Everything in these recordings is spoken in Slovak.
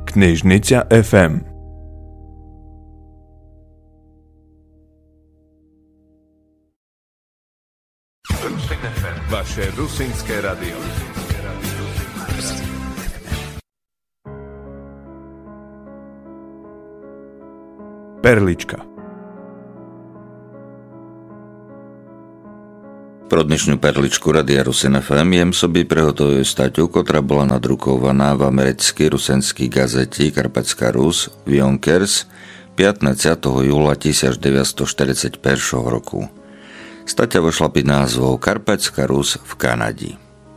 Knižnica FM. Vaše rusínske radio. Perlička. Pro dnešnú perličku Radia Rusin FM jem sobie prehotovую staťu, ktorá bola nadrukovaná v americkej rusenskej gazete Karpatská Rus Vionkers 15. júla 1941 roku. Staťa vošla pod názvou Karpatská Rus v Kanadi.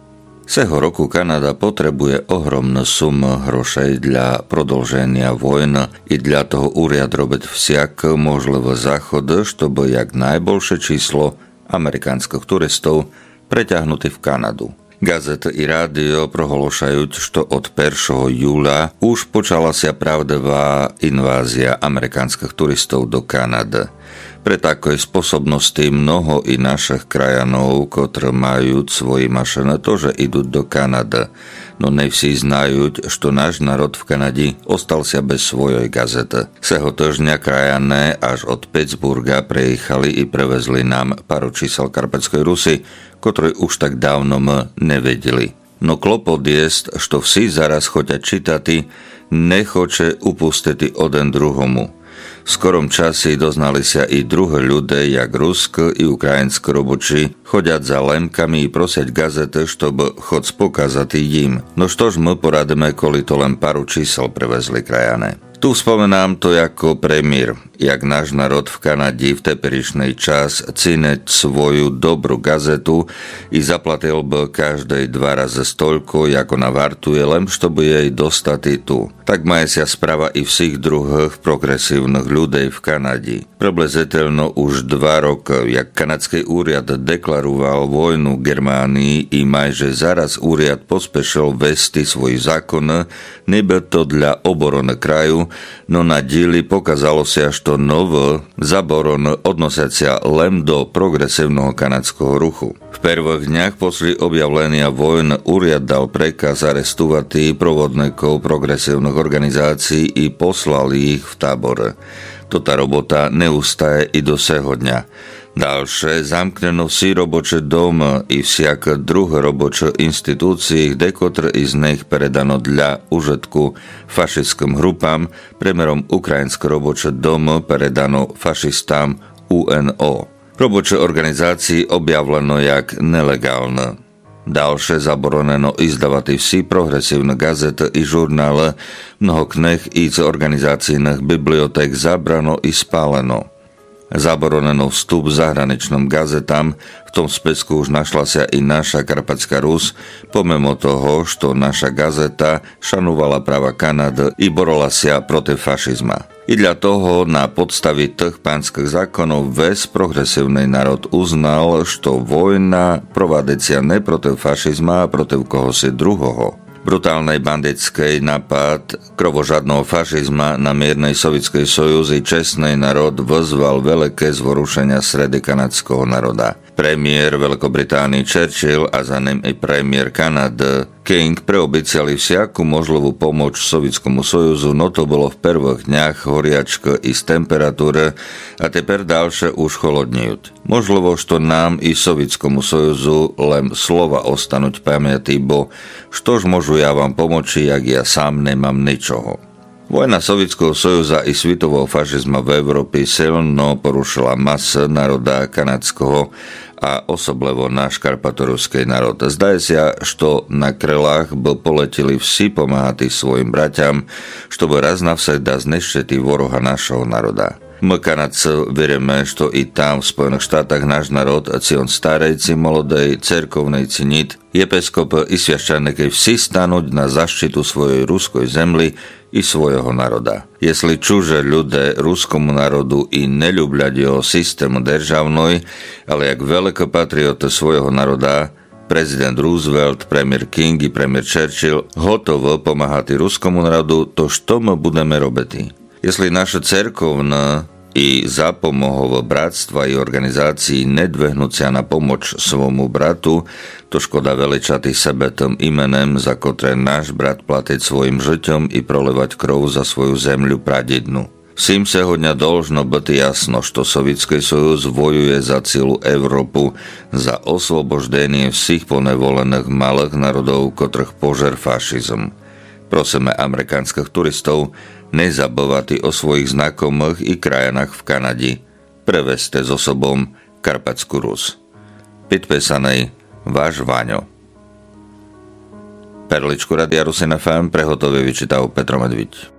Seho roku Kanada potrebuje ohromnú sumu hrošej dla продолжения войны i dla toho úriad robiť всяк можливый заход, чтобы jak najbolšie číslo amerických turistov preťahnutí v Kanadu. Gazety i rádio prohlášajú, že od 1. júla už počala sa pravdivá invázia amerických turistov do Kanady. Pre takoj sposobnosti mnoho i našich krajanov, ktorí majú svoje mašiny, tože idú do Kanady. No ne vsi znajú, že náš národ v Kanade ostal sa bez svojej gazety. Seho týždňa krajané až od Pittsburgha prejechali i prevezli nám pár čísel Karpatskej Rusy, ktoré už tak dávno nevedeli. No klopot jest, že vsi zaraz chodia čítati, nechoče upustiti один druhomu. V skorom časi doznali sa i druhé ľudia, jak rusk i ukrajinskí roboči, chodiať za lemkami i prosiať gazety, štob chod spokázať im. No štož my poradíme, koli to len paru čísel prevezli krajané. Tu spomenám to ako premiér, jak náš národ v Kanade v teperišnej čas cineť svoju dobrú gazetu i zaplatil by každej 2 razy stolko, ako navartuje, len štoby jej dostati tu. Tak maje sa správa i všich druhých progresívnych ľudí v Kanade. Približiteľno už 2 roky, jak kanadský úriad deklaroval vojnu Germánii i majže zaraz úriad pospešil vesti svoj zákon, nebe to dla obrony kraju, no na díli pokazalo sa, že novo zaboron odnosiacia len do progresívneho kanadského ruchu. V prvých dňach posle objavlenia vojn úriad dal prekaz arestovať provodníkov progresívnych organizácií i poslali ich v tábore. Tota robota neustáje i do seho dňa. Ďalšie zamkneno vsi roboče dom i však druhé roboče inštitúcií, dekotr iz nich predano dla užitku fašiským grupám, premerom ukrajinské roboče dom predano fašistám UNO. Roboče organizácií objavleno jak nelegálne. Ďalšie zaboroneno izdavati vsi progresívne gazety i žurnály, mnoho knih i z organizácijných bibliotek zabrano i spáleno. Zaboroneno vstup zahraničným gazetám, v tom spisku už našla sa i naša Karpatská Rus, pomimo toho, že naša gazeta šanovala práva Kanady i borola sa proti fašizma. I dla toho na podstavi tých pánskych zákonov ves progresívny národ uznal, že vojna provadecia ne proti fašizma, a proti kohosi druhoho. Brutálnej bandickej napad krovožadného fašizma na miernej sovietskej sojuzi čestný národ vyzval veľké zvorušenia sredy kanadského národa. Premiér Veľkobritánii Churchill a za ním i premiér Kanady King preobiciali všakú možlivú pomoc Sovietskému sojuzu, no to bolo v prvých dňach horiačko i z temperatúry a teper ďalšie už cholodnejú. Možlivo, že nám i Sovietskému sojuzu len slova ostanuť pamäti, bo štož môžu ja vám pomoci, jak ja sám nemám ničoho. Vojna Sovietskeho sojuza i svetového fašizma v Európe silno porušila masy národa kanadského a osoblivo náš karpatoruský národ. Zdaje sa, že na krelách by poleteli vsi pomáhati svojim braťam, чтобы raz navsejda zneštěti voroha našeho národa. My Kanadci veríme, že i tam v Spojených štátach náš národ, ci on starejci, molodej, cerkovnej cinit, episkop i sviaščaniky vsi stanuť na zaštitu svojej ruskoj zemli i svojho národa. Jestli čuže ľudia ruskomu národu i neľubľať jeho systému državnoj, ale jak veľké patrioty svojho národa, prezident Roosevelt, premiér King i premiér Churchill hotovo pomáhati ruskomu národu, to što my budeme robiť? Jestli naše cerkovné i zapomohol bratstva i organizácii nedvehnúcia na pomoc svomu bratu, to škoda veličatý sebetým imenem, za ktoré náš brat platiť svojim žeťom i prolevať krv za svoju zemľu pradednu. Всім сьогодні должно бути ясно, що Совєтський Союз воює за цілу Європу, за освобождення всіх поневолених малих народів, котрих пожер фашизм. Prosíme amerických turistov nezabávať o svojich znakomých i krajinách v Kanade. Prevezte so sobou Karpatskú Rus. Podpísaný váš Váňo. Perličku Radia Rusin FM prehotovie vyčítal Petro Medviť.